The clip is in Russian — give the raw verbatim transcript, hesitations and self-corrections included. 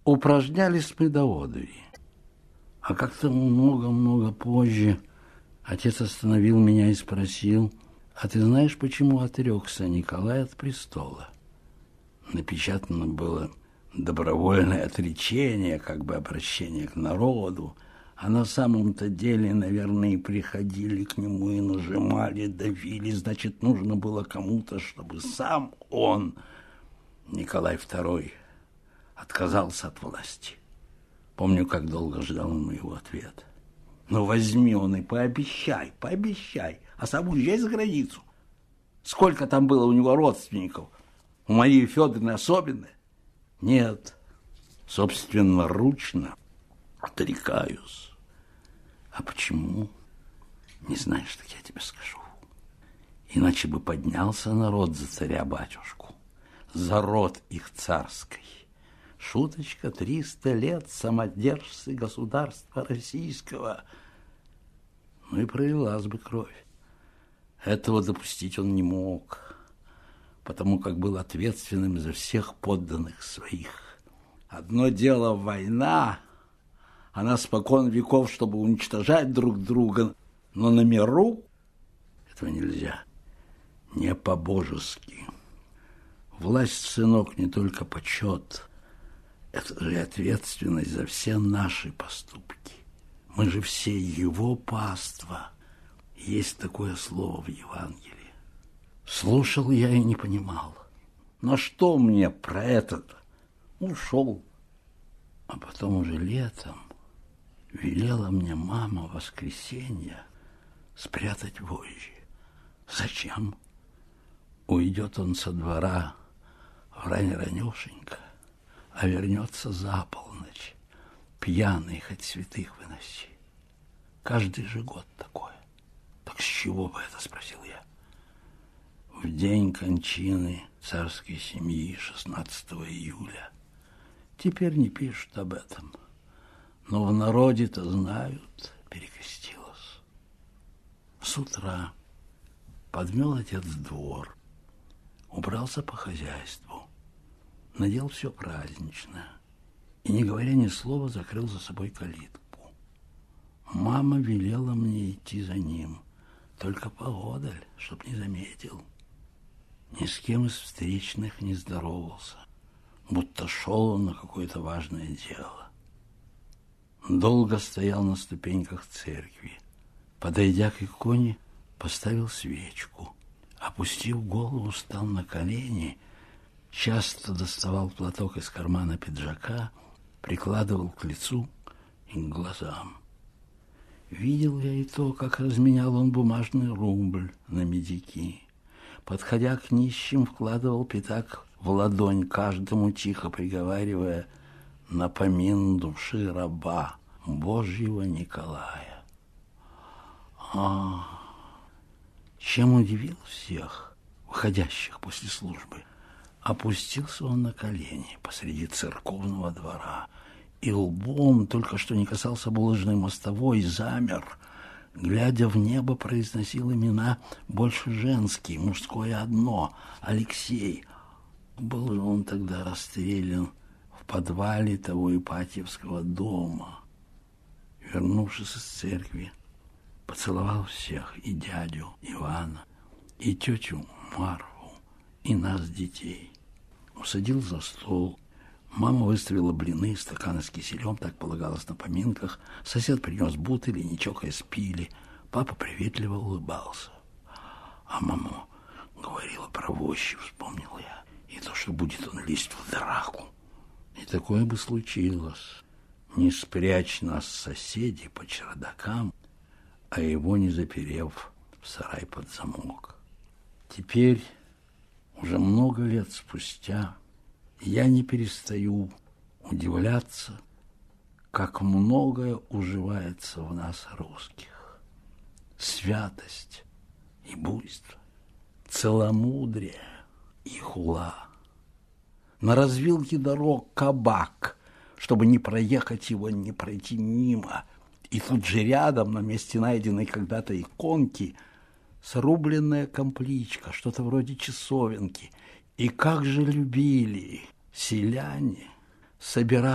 Упражнялись мы до одури. А как-то много-много позже отец остановил меня и спросил: «А ты знаешь, почему отрекся Николай от престола?» Напечатано было добровольное отречение, как бы обращение к народу, а на самом-то деле, наверное, и приходили к нему и нажимали, давили, значит, нужно было кому-то, чтобы сам он, Николай второй, отказался от власти. Помню, как долго ждал он моего ответа. Ну, возьми он и пообещай, пообещай, а сам уезжай за границу. Сколько там было у него родственников? У Марии Федоровны особенно? Нет, собственноручно отрекаюсь. А почему? Не знаешь, так я тебе скажу. Иначе бы поднялся народ за царя-батюшку, за род их царской. Шуточка, триста лет самодержцы государства российского. Ну и пролилась бы кровь. Этого допустить он не мог, потому как был ответственным за всех подданных своих. Одно дело война, она спокон веков, чтобы уничтожать друг друга, но на миру этого нельзя, не по-божески. Власть, сынок, не только почет, это же ответственность за все наши поступки. Мы же все его паства. Есть такое слово в Евангелии. Слушал я и не понимал. Но что мне про это-то? Ушел. А потом уже летом велела мне мама в воскресенье спрятать вожжи. Зачем? Уйдет он со двора рань-ранешенько, а вернется за полночь, пьяный, хоть святых выноси. Каждый же год такое. Так с чего бы это, спросил я. В день кончины царской семьи, шестнадцатого июля. Теперь не пишут об этом, но в народе-то знают, перекрестилась. С утра подмел отец двор, убрался по хозяйству, надел все праздничное и, не говоря ни слова, закрыл за собой калитку. Мама велела мне идти за ним, только поодаль, чтоб не заметил. Ни с кем из встречных не здоровался, будто шел он на какое-то важное дело. Долго стоял на ступеньках церкви. Подойдя к иконе, поставил свечку. Опустив голову, встал на колени, часто доставал платок из кармана пиджака, прикладывал к лицу и к глазам. Видел я и то, как разменял он бумажный рубль на медики. Подходя к нищим, вкладывал пятак в ладонь каждому, тихо приговаривая: «Напомин души раба Божьего Николая». А чем удивил всех, выходящих после службы, опустился он на колени посреди церковного двора и лбом, только что не касался булыжной мостовой, замер, глядя в небо, произносил имена больше женские, мужское одно — Алексей. Был же он тогда расстрелян в подвале того Ипатьевского дома. Вернувшись из церкви, поцеловал всех, и дядю Ивана, и тетю Марфу, и нас, детей. Усадил за стол. Мама выставила блины, стаканы с киселем, так полагалось на поминках. Сосед принес бутыли, не чокаясь, пили. Папа приветливо улыбался. А мама говорила про вощи, вспомнил я. И то, что будет он лезть в драку. И такое бы случилось. Не спрячь нас, соседи, по чердакам, а его не заперев в сарай под замок. Теперь, уже много лет спустя, я не перестаю удивляться, как многое уживается в нас, русских. Святость и буйство, целомудрие и хула. На развилке дорог кабак, чтобы не проехать его, не пройти мимо. И тут же рядом, на месте найденной когда-то иконки, срубленная компличка, что-то вроде часовенки. И как же любили селяне собирать